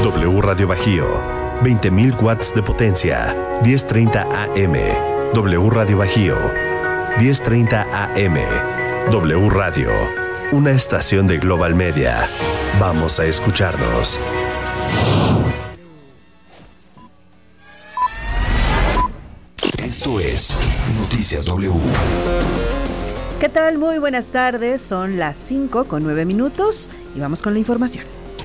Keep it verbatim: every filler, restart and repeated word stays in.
W Radio Bajío, veinte mil watts de potencia, diez treinta A M. W Radio Bajío, diez treinta A M. W Radio, una estación de Global Media. Vamos a escucharnos. Esto es Noticias W. ¿Qué tal? Muy buenas tardes. Son las cinco con nueve minutos y vamos con la información.